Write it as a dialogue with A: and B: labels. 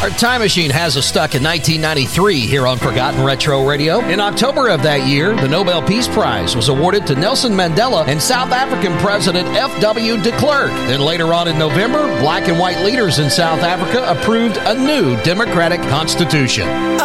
A: Our time machine has us stuck in 1993 here on Forgotten Retro Radio. In October of that year, the Nobel Peace Prize was awarded to Nelson Mandela and South African President F.W. de Klerk. Then later on in November, black and white leaders in South Africa approved a new democratic constitution.